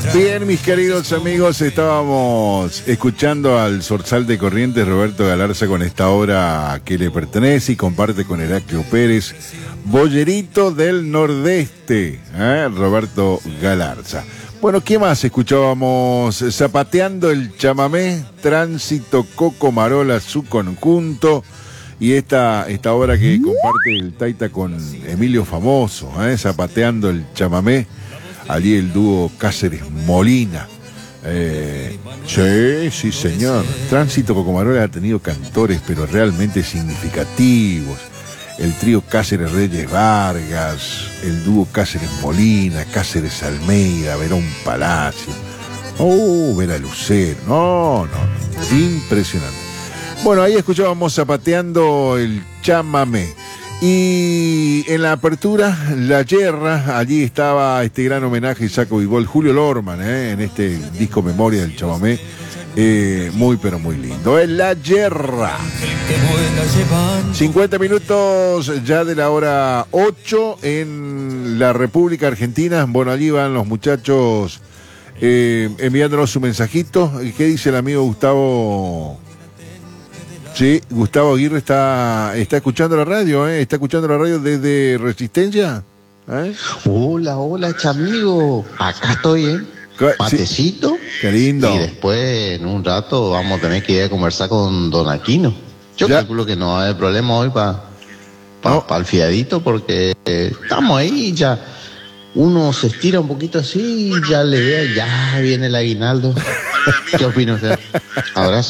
Bien, mis queridos amigos, estábamos escuchando al zorzal de Corrientes, Roberto Galarza, con esta obra que le pertenece y comparte con Heraclio Pérez, Boyerito del Nordeste, Roberto Galarza. Bueno, ¿qué más escuchábamos? Zapateando el chamamé, Tránsito, Coco Marola, su conjunto, y esta obra que comparte el Taita con Emilio Famoso, Zapateando el chamamé. Allí el dúo Cáceres Molina. Sí, señor. Tránsito Cocomarola ha tenido cantores, pero realmente significativos. El trío Cáceres Reyes Vargas, el dúo Cáceres Molina, Cáceres Almeida, Verón Palacio. Vera Lucero. No. Impresionante. Bueno, ahí escuchábamos Zapateando el chamamé. Y en la apertura, La Yerra, allí estaba este gran homenaje a Isaco Vivol, Julio Lorman, en este disco Memoria del Chamamé, muy pero muy lindo. Es La Yerra. 50 minutos ya de la hora 8 en la República Argentina. Bueno, allí van los muchachos enviándonos su mensajito. ¿Qué dice el amigo Gustavo? Sí, Gustavo Aguirre está escuchando la radio, está escuchando la radio desde Resistencia. Hola, chamigo. Acá estoy, Matecito. Sí. Qué lindo. Y después, en un rato, vamos a tener que ir a conversar con Don Aquino. Yo calculo que no va a haber problema hoy para el fiadito, porque estamos ahí ya. Uno se estira un poquito así y ya le vea, ya viene el aguinaldo. ¿Qué opina usted? Abrazo.